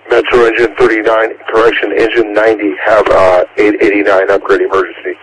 Metro engine 39, correction, engine 90, have 889 upgrade emergency.